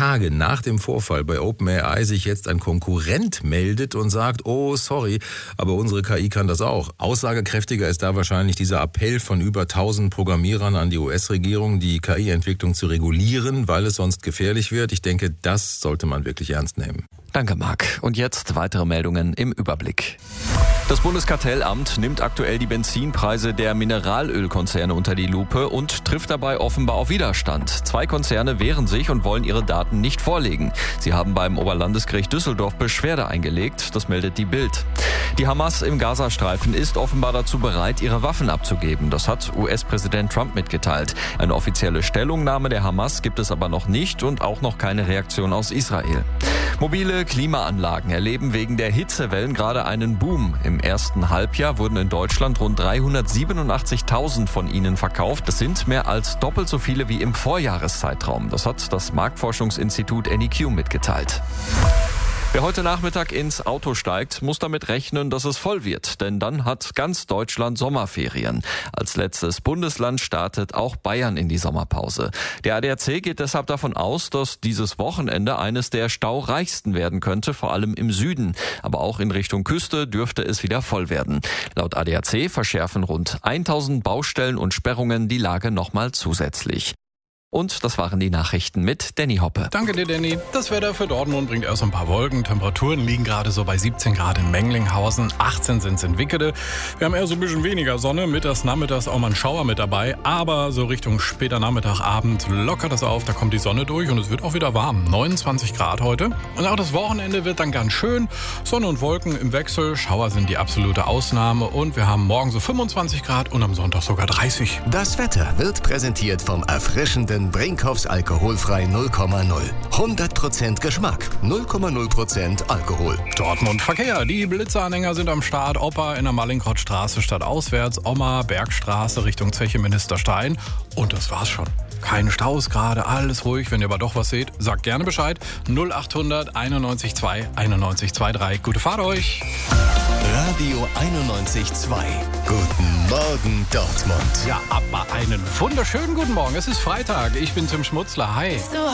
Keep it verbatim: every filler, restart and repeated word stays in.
Tage nach dem Vorfall bei OpenAI sich jetzt ein Konkurrent meldet und sagt, oh sorry, aber unsere K I kann das auch. Aussagekräftiger ist da wahrscheinlich dieser Appell von über tausend Programmierern an die U S-Regierung, die K I-Entwicklung zu regulieren, weil es sonst gefährlich wird. Ich denke, das sollte man wirklich ernst nehmen. Danke, Marc. Und jetzt weitere Meldungen im Überblick. Das Bundeskartellamt nimmt aktuell die Benzinpreise der Mineralölkonzerne unter die Lupe und trifft dabei offenbar auf Widerstand. Zwei Konzerne wehren sich und wollen ihre Daten nicht vorlegen. Sie haben beim Oberlandesgericht Düsseldorf Beschwerde eingelegt, das meldet die Bild. Die Hamas im Gazastreifen ist offenbar dazu bereit, ihre Waffen abzugeben. Das hat U S-Präsident Trump mitgeteilt. Eine offizielle Stellungnahme der Hamas gibt es aber noch nicht und auch noch keine Reaktion aus Israel. Mobile Klimaanlagen erleben wegen der Hitzewellen gerade einen Boom. Im ersten Halbjahr wurden in Deutschland rund dreihundertsiebenundachtzigtausend von ihnen verkauft. Das sind mehr als doppelt so viele wie im Vorjahreszeitraum. Das hat das Marktforschungsinstitut N E Q mitgeteilt. Wer heute Nachmittag ins Auto steigt, muss damit rechnen, dass es voll wird. Denn dann hat ganz Deutschland Sommerferien. Als letztes Bundesland startet auch Bayern in die Sommerpause. Der A D A C geht deshalb davon aus, dass dieses Wochenende eines der staureichsten werden könnte, vor allem im Süden. Aber auch in Richtung Küste dürfte es wieder voll werden. Laut A D A C verschärfen rund tausend Baustellen und Sperrungen die Lage nochmal zusätzlich. Und das waren die Nachrichten mit Danny Hoppe. Danke dir, Danny. Das Wetter für Dortmund bringt erst ein paar Wolken. Temperaturen liegen gerade so bei siebzehn Grad in Menglinghausen, achtzehn sind es in Wickede. Wir haben eher so ein bisschen weniger Sonne, mittags, nachmittags auch mal ein Schauer mit dabei. Aber so Richtung später Nachmittag, Abend lockert es auf, da kommt die Sonne durch und es wird auch wieder warm. neunundzwanzig Grad heute. Und auch das Wochenende wird dann ganz schön. Sonne und Wolken im Wechsel, Schauer sind die absolute Ausnahme. Und wir haben morgen so fünfundzwanzig Grad und am Sonntag sogar dreißig. Das Wetter wird präsentiert vom erfrischenden Brinkhoffs alkoholfrei null Komma null. hundert Prozent Geschmack, null Komma null Prozent Alkohol. Dortmund Verkehr. Die Blitzeranhänger sind am Start. Opa in der Mallinckrodtstraße statt auswärts. Oma Bergstraße Richtung Zeche Ministerstein. Und das war's schon. Keine Staus gerade, alles ruhig. Wenn ihr aber doch was seht, sagt gerne Bescheid. null achthundert einundneunzig zwei einundneunzig drei. Gute Fahrt euch. Radio einundneunzig Komma zwei. Guten Morgen, Dortmund. Ja, aber einen wunderschönen guten Morgen. Es ist Freitag. Ich bin Tim Schmutzler. Hi.